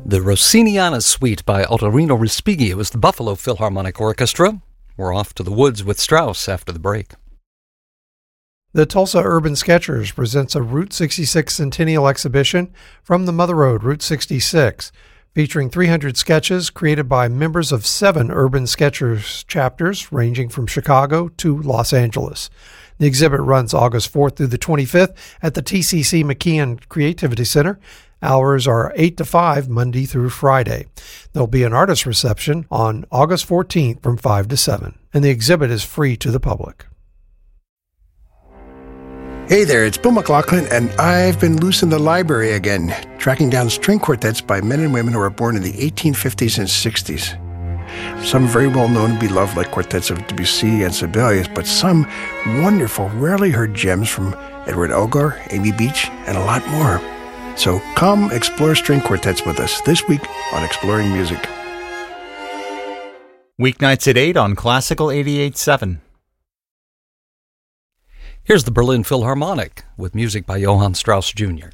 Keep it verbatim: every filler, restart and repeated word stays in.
The Rossiniana Suite by Ottorino Respighi was the Buffalo Philharmonic Orchestra. We're off to the woods with Strauss after the break. The Tulsa Urban Sketchers presents a Route sixty-six Centennial exhibition from the Mother Road, Route sixty-six, featuring three hundred sketches created by members of seven Urban Sketchers chapters ranging from Chicago to Los Angeles. The exhibit runs August fourth through the twenty-fifth at the T C C McKeon Creativity Center. Hours are eight to five, Monday through Friday. There'll be an artist reception on August fourteenth from five to seven, and the exhibit is free to the public. Hey there, it's Bill McLaughlin, and I've been loose in the library again, tracking down string quartets by men and women who were born in the eighteen fifties and sixties. Some very well known and beloved, like quartets of Debussy and Sibelius, but some wonderful, rarely heard gems from Edward Elgar, Amy Beach, and a lot more. So come explore string quartets with us this week on Exploring Music. Weeknights at eight on Classical eighty-eight point seven. Here's the Berlin Philharmonic with music by Johann Strauss Junior